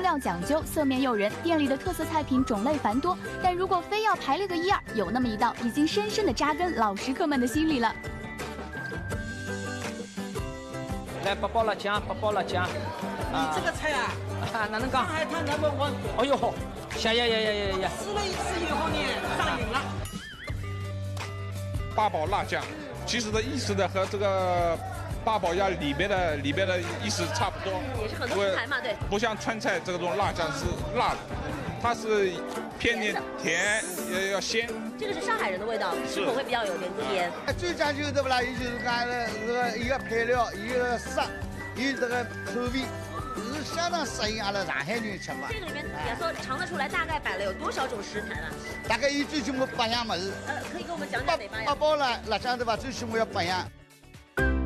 料讲究，色面诱人，店里的特色菜品种类繁多。但如果非要排列个一二，有那么一道已经深深地扎根老食客们的心里了。 来，八宝辣酱，八宝辣酱。 你这个菜啊， 哪能讲？ 上海滩number one。 哎呦嚯，呀！ 吃了一次以后呢，上瘾了。 八宝辣酱，其实的意思呢和这个八宝鸭里边的意思差不多， 也是很多食材嘛，对。 不像川菜这种辣酱是辣的，它是偏点甜，要鲜。 这个是上海人的味道，吃口会比较有点甜。 最讲究的不啦，也就是讲这个一个配料，一个色，有这个口味。是相当适应阿拉上海人吃法。 这个里面也说尝得出来，大概摆了有多少种食材呢？ 大概有最起码8样么子。 可以给我们讲讲哪8样？ 八宝辣酱对吧？最起码要8样。